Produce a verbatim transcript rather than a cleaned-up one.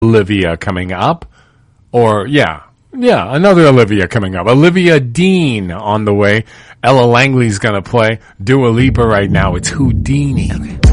Olivia coming up. Or, yeah, yeah, another Olivia coming up. Olivia Dean on the way. Ella Langley's going to play Dua Lipa right now. It's Houdini. Okay.